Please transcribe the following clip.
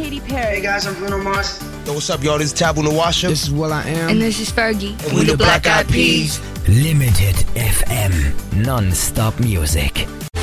Katy Perry. Hey guys, I'm Bruno Mars. Yo, what's up, y'all? This is Taboo Nawasha. This is Will I Am. And this is Fergie. And we the Black Eyed Peas. Limited FM. Non-stop music.